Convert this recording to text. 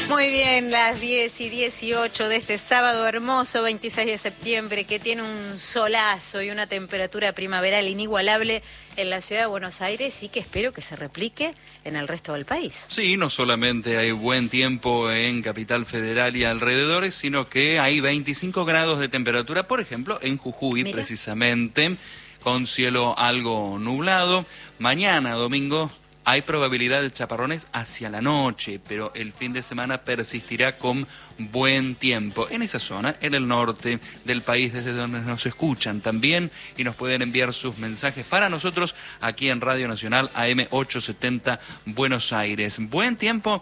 Muy bien, las 10:18 de este sábado hermoso, 26 de septiembre, que tiene un solazo y una temperatura primaveral inigualable en la ciudad de Buenos Aires y que espero que se replique en el resto del país. Sí, no solamente hay buen tiempo en Capital Federal y alrededores, sino que hay 25 grados de temperatura, por ejemplo, en Jujuy. Mira, precisamente, con cielo algo nublado. Mañana, domingo, hay probabilidad de chaparrones hacia la noche, pero el fin de semana persistirá con buen tiempo en esa zona, en el norte del país, desde donde nos escuchan también y nos pueden enviar sus mensajes para nosotros aquí en Radio Nacional AM 870 Buenos Aires. Buen tiempo